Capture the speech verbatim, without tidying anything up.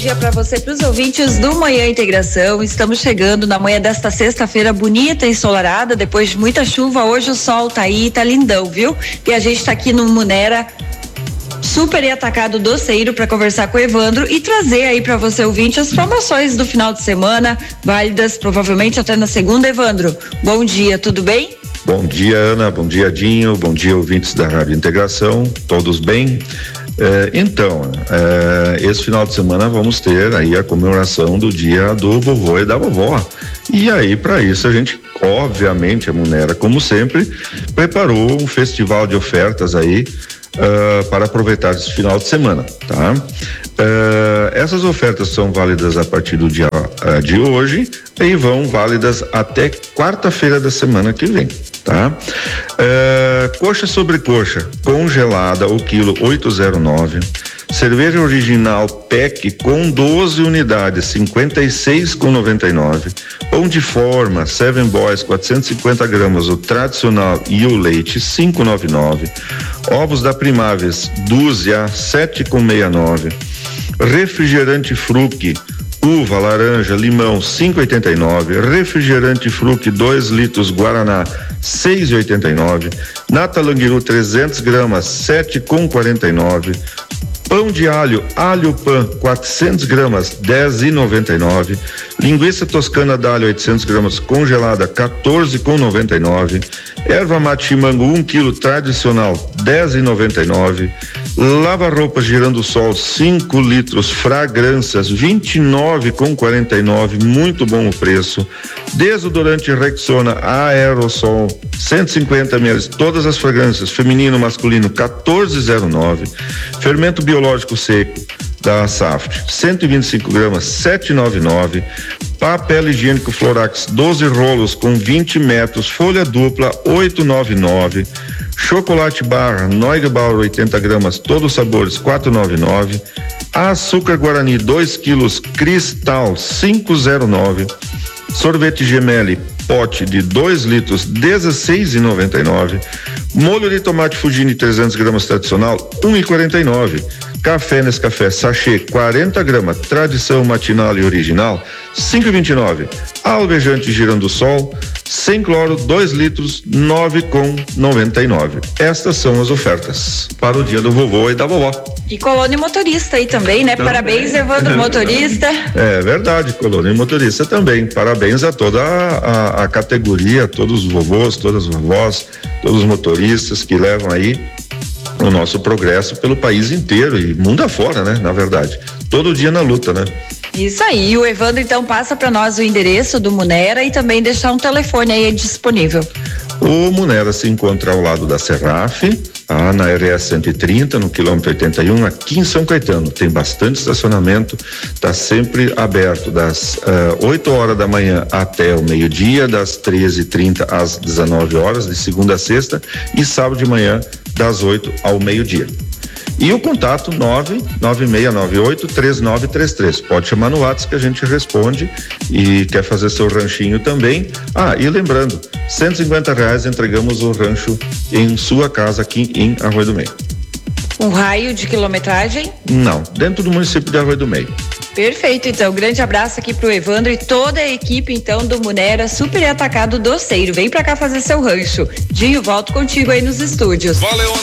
dia para você, para os ouvintes do Manhã Integração. Estamos chegando na manhã desta sexta-feira bonita e ensolarada, depois de muita chuva. Hoje o sol tá aí, tá lindão, viu? E a gente tá aqui no Munera Super e Atacado Doceiro para conversar com o Evandro e trazer aí para você, ouvinte, as promoções do final de semana, válidas provavelmente até na segunda. Evandro, bom dia, tudo bem? Bom dia, Ana, bom dia, Dinho, bom dia, ouvintes da Rádio Integração, todos bem? É, então, é, esse final de semana vamos ter aí a comemoração do dia do vovô e da vovó. E aí, para isso, a gente, obviamente, a Munera, como sempre, preparou um festival de ofertas aí uh, para aproveitar esse final de semana, tá? Uh, essas ofertas são válidas a partir do dia uh, de hoje e vão válidas até quarta-feira da semana que vem, tá? Uh, coxa sobre coxa congelada, o quilo oito zero nove. Cerveja original P E C com doze unidades, cinquenta e seis com noventa e nove. Pão de forma Seven Boys quatrocentos e cinquenta gramas, o tradicional e o leite cinco e noventa e nove. Ovos da Primáveis dúzia sete com sessenta e nove. Refrigerante Fruc uva, laranja, limão cinco e oitenta e nove. Refrigerante Fruc dois litros Guaraná seis e oitenta e nove. Nata Languiru trezentos gramas sete com quarenta e nove. Pão de alho, alho pan, quatrocentos gramas, dez e noventa e nove. Linguiça toscana d'alho, oitocentos gramas, congelada, quatorze com noventa e nove. Erva mate chimango, um quilo, tradicional, dez e noventa e nove. Lava-roupas Girando-Sol, cinco litros, fragrâncias, vinte e nove com quarenta e nove, muito bom o preço. Desodorante Rexona Aerosol, cento e cinquenta mililitros, todas as fragrâncias, feminino, masculino, quatorze zero nove. Fermento biológico seco da Saft, cento e vinte e cinco gramas, sete e noventa e nove. Papel higiênico Florax, doze rolos com vinte metros, folha dupla, oito e noventa e nove. Chocolate barra Neugebauer, oitenta gramas, todos os sabores, quatro e noventa e nove. Açúcar Guarani, dois quilos, cristal, cinco e zero nove. Sorvete Gemelli, pote de dois litros, dezesseis e noventa e nove. Molho de tomate Fugini, trezentos gramas, tradicional, um e quarenta e nove. Café Nescafé sachê, quarenta gramas, tradição matinal e original, cinco e vinte e nove. Alvejante Girando-Sol, sem cloro, dois litros, nove com noventa e nove. Estas são as ofertas para o dia do vovô e da vovó. E Colônia Motorista aí também, né? Também. Parabéns, Evandro, motorista. É verdade, Colônia Motorista também. Parabéns a toda a, a, a categoria, todos os vovôs, todas as vovós, todos os motoristas que levam aí o nosso progresso pelo país inteiro e mundo afora, né? Na verdade, todo dia na luta, né? Isso aí, e o Evandro então passa para nós o endereço do Munera e também deixar um telefone aí disponível. O Munera se encontra ao lado da Serraf, ah, na R S cento e trinta, no quilômetro oitenta e um, aqui em São Caetano. Tem bastante estacionamento, está sempre aberto das uh, oito horas da manhã até o meio-dia, das treze e trinta às dezenove horas, de segunda a sexta, e sábado de manhã, das oito ao meio-dia. E o contato nove nove seis nove oito três nove três três. Pode chamar no WhatsApp que a gente responde e quer fazer seu ranchinho também. Ah, e lembrando, cento e cinquenta reais entregamos o rancho em sua casa aqui em Arroio do Meio. Um raio de quilometragem? Não, dentro do município de Arroio do Meio. Perfeito, então, grande abraço aqui pro Evandro e toda a equipe então do Munera Super e Atacado Doceiro. Vem pra cá fazer seu rancho. Dinho, volto contigo aí nos estúdios. Valeu,